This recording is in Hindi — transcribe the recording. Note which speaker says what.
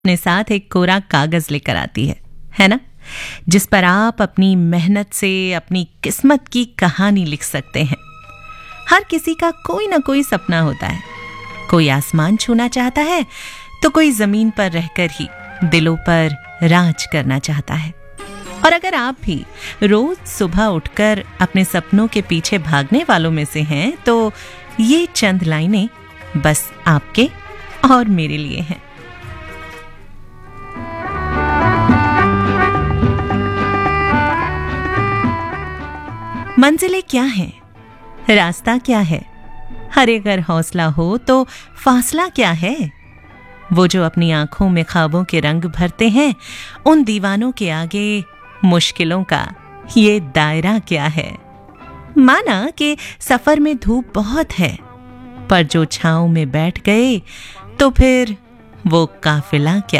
Speaker 1: अपने साथ एक कोरा कागज लेकर आती है ना, जिस पर आप अपनी मेहनत से अपनी किस्मत की कहानी लिख सकते हैं। हर किसी का कोई ना कोई सपना होता है। कोई आसमान छूना चाहता है तो कोई जमीन पर रहकर ही दिलों पर राज करना चाहता है। और अगर आप भी रोज सुबह उठकर अपने सपनों के पीछे भागने वालों में से हैं, तो ये चंद लाइनें बस आपके और मेरे लिए हैं। मंजिलें क्या हैं? रास्ता क्या है? अरे अगर हौसला हो तो फासला क्या है? वो जो अपनी आंखों में ख्वाबों के रंग भरते हैं, उन दीवानों के आगे मुश्किलों का ये दायरा क्या है? माना कि सफर में धूप बहुत है, पर जो छांव में बैठ गए तो फिर वो काफिला क्या